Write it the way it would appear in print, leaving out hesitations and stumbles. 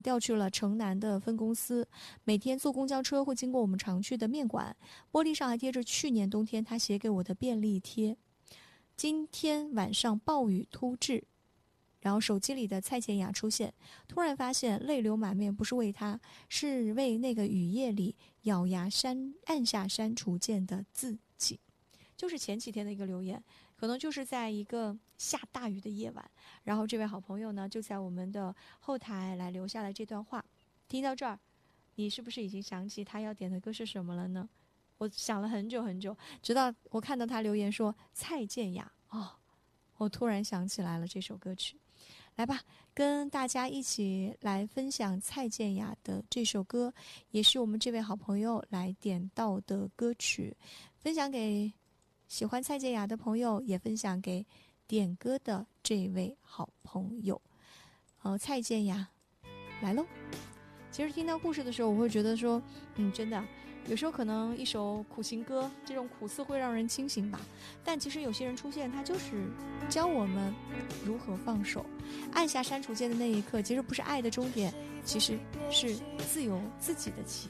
调去了城南的分公司，每天坐公交车会经过我们常去的面馆，玻璃上还贴着去年冬天他写给我的便利贴。今天晚上暴雨突至，然后手机里的蔡健雅出现，突然发现泪流满面，不是为他，是为那个雨夜里咬牙按下删除键的自己。就是前几天的一个留言，可能就是在一个下大雨的夜晚，然后这位好朋友呢就在我们的后台来留下了这段话。听到这儿，你是不是已经想起他要点的歌是什么了呢？我想了很久很久，直到我看到他留言说蔡健雅，我突然想起来了这首歌曲。来吧，跟大家一起来分享蔡健雅的这首歌，也是我们这位好朋友来点到的歌曲，分享给喜欢蔡健雅的朋友，也分享给点歌的这位好朋友。蔡健雅来喽。其实听到故事的时候，我会觉得说，真的，有时候可能一首苦情歌，这种苦涩会让人清醒吧。但其实有些人出现，他就是教我们如何放手。按下删除键的那一刻，其实不是爱的终点，其实是自由自己的起